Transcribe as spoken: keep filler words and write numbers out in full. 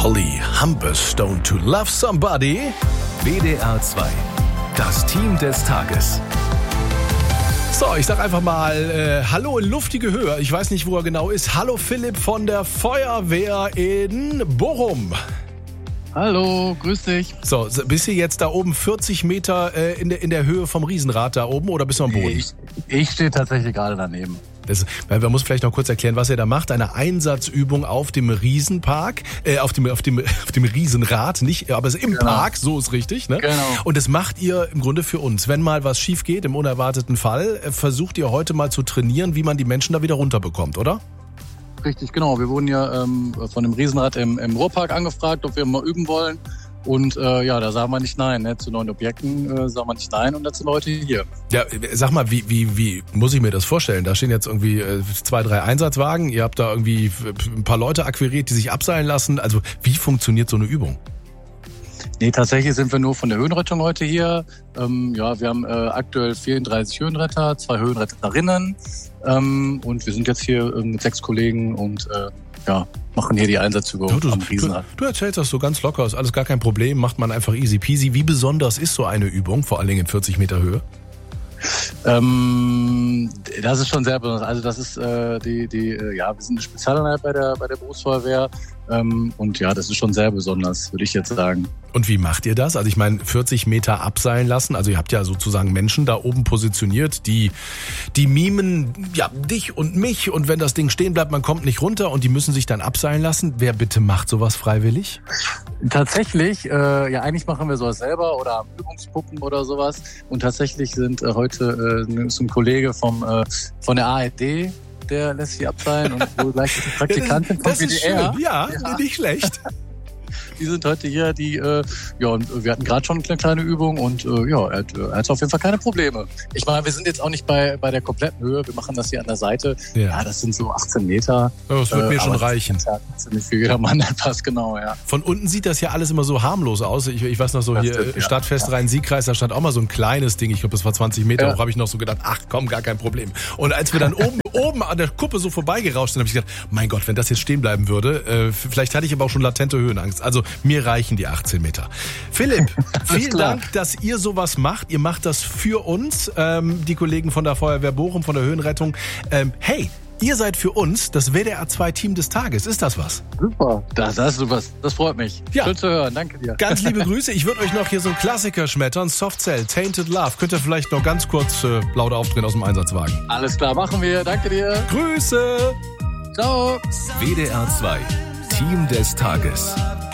Holly Humberstone to Love Somebody. W D R zwei, das Team des Tages. So, ich sag einfach mal äh, Hallo in luftige Höhe. Ich weiß nicht, wo er genau ist. Hallo Philipp von der Feuerwehr in Bochum. Hallo, grüß dich. So, bist du jetzt da oben vierzig Meter äh, in, der, in der Höhe vom Riesenrad da oben oder bist du am Boden? Ich, ich stehe tatsächlich gerade daneben. Das, weil man muss vielleicht noch kurz erklären, was ihr da macht. Eine Einsatzübung auf dem Riesenpark, äh, auf dem auf dem auf dem Riesenrad, nicht, aber es ist im Genau. Park, so ist richtig, ne? Genau. Und das macht ihr im Grunde für uns. Wenn mal was schief geht, im unerwarteten Fall, äh, versucht ihr heute mal zu trainieren, wie man die Menschen da wieder runterbekommt, oder? Richtig, genau. Wir wurden ja ähm, von dem Riesenrad im, im Ruhrpark angefragt, ob wir mal üben wollen. Und äh, ja, da sagen wir nicht nein. Ne? Zu neuen Objekten äh, sagen wir nicht nein und da sind Leute hier. Ja, sag mal, wie wie wie muss ich mir das vorstellen? Da stehen jetzt irgendwie äh, zwei, drei Einsatzwagen. Ihr habt da irgendwie ein paar Leute akquiriert, die sich abseilen lassen. Also wie funktioniert so eine Übung? Nee, tatsächlich sind wir nur von der Höhenrettung heute hier. Ähm, ja, wir haben äh, aktuell vierunddreißig Höhenretter, zwei Höhenretterinnen. Ähm, und wir sind jetzt hier äh, mit sechs Kollegen und äh, ja, machen hier die Einsatzübung Du, du, am Riesenrad. du, du erzählst das so ganz locker, ist alles gar kein Problem, macht man einfach easy peasy. Wie besonders ist so eine Übung, vor allen Dingen in vierzig Meter Höhe? Ähm, das ist schon sehr besonders. Also das ist äh, die, die, äh, ja, wir sind eine Spezialeinheit bei der bei der Berufsfeuerwehr ähm, und ja, das ist schon sehr besonders, würde ich jetzt sagen. Und wie macht ihr das? Also ich meine, vierzig Meter abseilen lassen, also ihr habt ja sozusagen Menschen da oben positioniert, die die mimen ja dich und mich und wenn das Ding stehen bleibt, man kommt nicht runter und die müssen sich dann abseilen lassen. Wer bitte macht sowas freiwillig? Tatsächlich, äh, ja eigentlich machen wir sowas selber oder haben Übungspuppen oder sowas und tatsächlich sind äh, heute äh, ist ein Kollege vom äh, von der A R D, der lässt sich abseilen und wohl gleich die Praktikantin vom das W ist D R. schön. Ja, Ja. nicht schlecht. Die sind heute hier, die, äh, ja, und wir hatten gerade schon eine kleine Übung und äh, ja, er hat, er hat auf jeden Fall keine Probleme. Ich meine, wir sind jetzt auch nicht bei, bei der kompletten Höhe, wir machen das hier an der Seite. Ja. Ja, das sind so achtzehn Meter. Ja, das wird äh, mir schon aber das reichen. ist ja ziemlich für jedermann etwas, genau, ja. Von unten sieht das ja alles immer so harmlos aus. Ich, ich weiß noch so Das hier, stimmt, ja. Stadtfest Rhein-Sieg-Kreis, da stand auch mal so ein kleines Ding. Ich glaube, das war zwanzig Meter Ja. hoch. Habe ich noch so gedacht, ach komm, gar kein Problem. Und als wir dann oben, oben an der Kuppe so vorbeigerauscht sind, habe ich gedacht, mein Gott, wenn das jetzt stehen bleiben würde. Äh, vielleicht hatte ich aber auch schon latente Höhenangst. Also mir reichen die achtzehn Meter. Philipp, vielen klar. Dank, dass ihr sowas macht. Ihr macht das für uns, ähm, die Kollegen von der Feuerwehr Bochum, von der Höhenrettung. Ähm, hey, ihr seid für uns das W D R zwei Team des Tages. Ist das was? Super. Das, das ist super. Das freut mich. Ja. Schön zu hören. Danke dir. Ganz liebe Grüße. Ich würde euch noch hier so einen Klassiker schmettern. Soft Cell, Tainted Love. Könnt ihr vielleicht noch ganz kurz äh, laut aufdrehen aus dem Einsatzwagen. Alles klar, machen wir. Danke dir. Grüße! Ciao. W D R zwei, Team des Tages.